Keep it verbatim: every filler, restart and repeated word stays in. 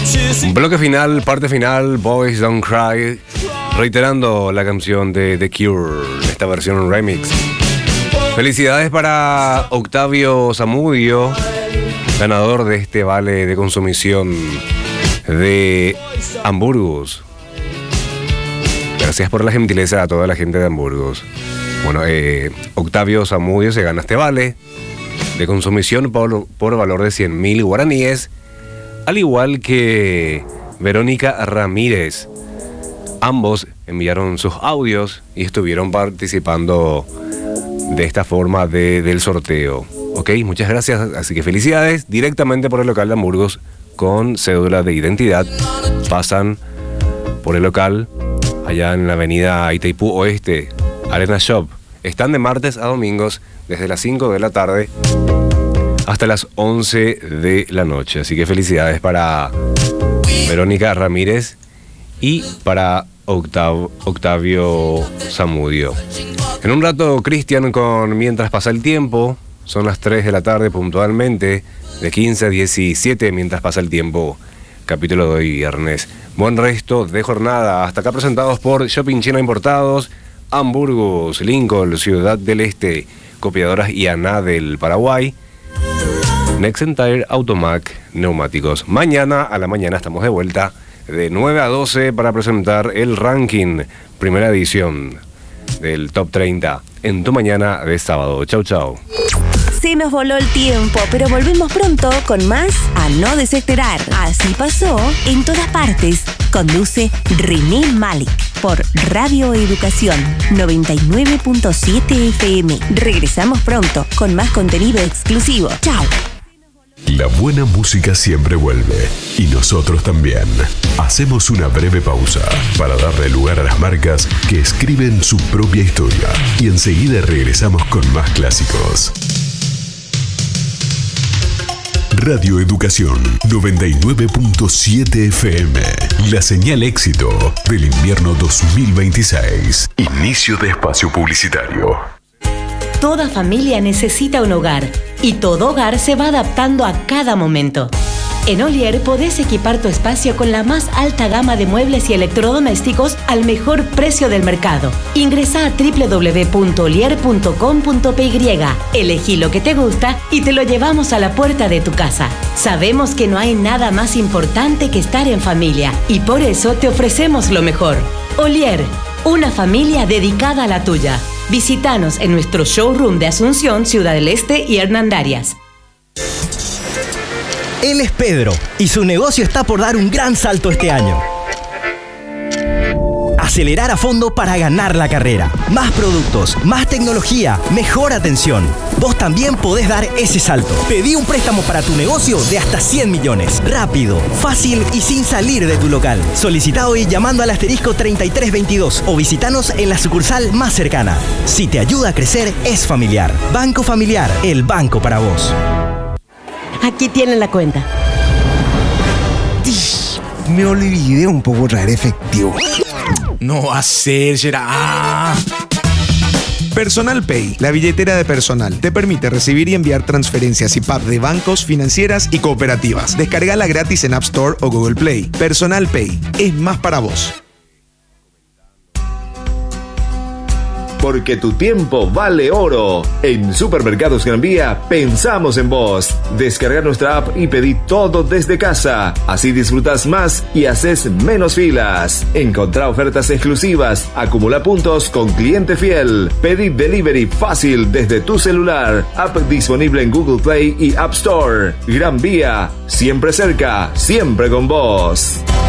Bloque final, parte final, Boys Don't Cry, reiterando la canción de The Cure, esta versión remix. Felicidades para Octavio Zamudio, ganador de este vale de consumición de Hamburgos. Gracias por la gentileza a toda la gente de Hamburgos. Bueno, eh, Octavio Zamudio se gana este vale de consumición por, por valor de cien mil guaraníes, al igual que Verónica Ramírez. Ambos enviaron sus audios y estuvieron participando de esta forma de, del sorteo. Ok, muchas gracias, así que felicidades. Directamente por el local de Hamburgos con cédula de identidad. Pasan por el local allá en la avenida Itaipú Oeste, Arena Shop. Están de martes a domingos desde las cinco de la tarde hasta las once de la noche. Así que felicidades para Verónica Ramírez y para Octav- Octavio Zamudio. En un rato, Cristian con Mientras pasa el tiempo. Son las tres de la tarde puntualmente, de quince a diecisiete, Mientras pasa el tiempo, capítulo de hoy viernes. Buen resto de jornada. Hasta acá presentados por Shopping China Importados, Hamburgos, Lincoln, Ciudad del Este, Copiadoras y Aná del Paraguay, Nexen Tire, Automac, Neumáticos. Mañana a la mañana estamos de vuelta de nueve a doce para presentar el ranking, primera edición del Top treinta en tu mañana de sábado. Chau, chau. Se nos voló el tiempo, pero volvemos pronto con más A No Desesperar. Así pasó en todas partes. Conduce René Malik por Radio Educación noventa y nueve punto siete F M. Regresamos pronto con más contenido exclusivo. Chao. La buena música siempre vuelve, y nosotros también. Hacemos una breve pausa para darle lugar a las marcas que escriben su propia historia, y enseguida regresamos con más clásicos. Radio Educación noventa y nueve punto siete F M. La señal éxito del invierno dos mil veintiséis. Inicio de espacio publicitario. Toda familia necesita un hogar y todo hogar se va adaptando a cada momento. En Olier podés equipar tu espacio con la más alta gama de muebles y electrodomésticos al mejor precio del mercado. Ingresá a doble u doble u doble u punto olier punto com punto p y, elegí lo que te gusta y te lo llevamos a la puerta de tu casa. Sabemos que no hay nada más importante que estar en familia y por eso te ofrecemos lo mejor. Olier, una familia dedicada a la tuya. Visítanos en nuestro showroom de Asunción, Ciudad del Este y Hernandarias. Él es Pedro y su negocio está por dar un gran salto este año. Acelerar a fondo para ganar la carrera. Más productos, más tecnología, mejor atención. Vos también podés dar ese salto. Pedí un préstamo para tu negocio de hasta cien millones. Rápido, fácil y sin salir de tu local. Solicita hoy llamando al asterisco treinta y tres veintidós o visitanos en la sucursal más cercana. Si te ayuda a crecer, es familiar. Banco Familiar, el banco para vos. Aquí tienen la cuenta. Me olvidé un poco traer efectivo. No hacer, será. Personal Pay, la billetera de personal, te permite recibir y enviar transferencias y P A P de bancos, financieras y cooperativas. Descárgala gratis en App Store o Google Play. Personal Pay, es más para vos. Porque tu tiempo vale oro. En Supermercados Gran Vía pensamos en vos. Descarga nuestra app y pedí todo desde casa. Así disfrutas más y haces menos filas. Encontrá ofertas exclusivas, acumula puntos con cliente fiel. Pedí delivery fácil desde tu celular. App disponible en Google Play y App Store. Gran Vía, siempre cerca, siempre con vos.